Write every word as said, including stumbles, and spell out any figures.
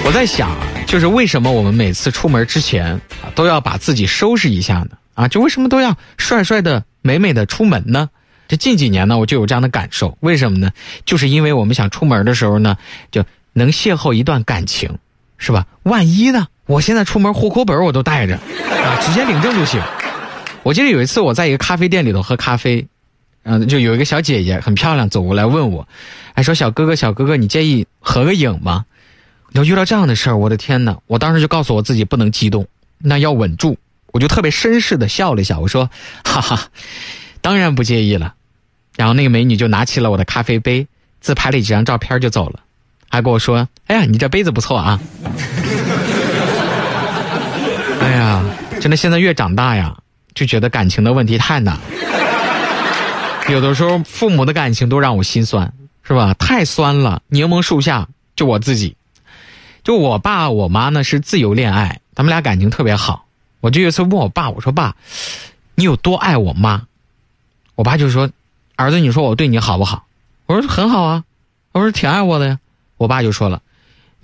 我在想啊，就是为什么我们每次出门之前啊都要把自己收拾一下呢？啊，就为什么都要帅帅的、美美的出门呢？这近几年呢，我就有这样的感受。为什么呢？就是因为我们想出门的时候呢，就能邂逅一段感情，是吧？万一呢？我现在出门户口本我都带着，啊，直接领证就行。我记得有一次我在一个咖啡店里头喝咖啡，嗯、呃，就有一个小姐姐很漂亮走过来问我，还说小哥哥小哥哥，你介意合个影吗？要遇到这样的事儿，我的天哪！我当时就告诉我自己不能激动，那要稳住。我就特别绅士的笑了一下，我说哈哈，当然不介意了。然后那个美女就拿起了我的咖啡杯，自拍了几张照片就走了，还跟我说，哎呀，你这杯子不错啊。哎呀，真的现在越长大呀，就觉得感情的问题太难了。有的时候父母的感情都让我心酸，是吧？太酸了。柠檬树下就我自己，就我爸我妈呢是自由恋爱，他们俩感情特别好。我就有一次问我爸，我说爸，你有多爱我妈？我爸就说，儿子，你说我对你好不好？我说很好啊，我说挺爱我的呀。我爸就说了，